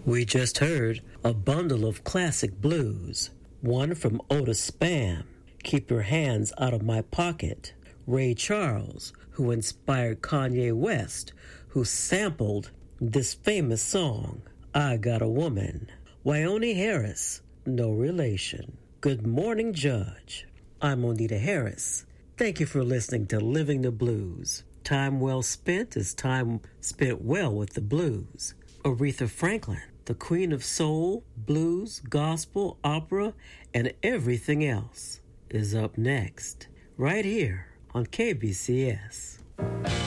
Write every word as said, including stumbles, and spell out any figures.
We just heard a bundle of classic blues. One from Otis Spann, Keep Your Hands Out of My Pocket. Ray Charles, who inspired Kanye West, who sampled this famous song, I Got a Woman. Wyoni Harris, no relation. Good morning, Judge. I'm Onita Harris. Thank you for listening to Living the Blues. Time well spent is time spent well with the blues. Aretha Franklin, the queen of soul, blues, gospel, opera, and everything else, is up next, right here on K B C S.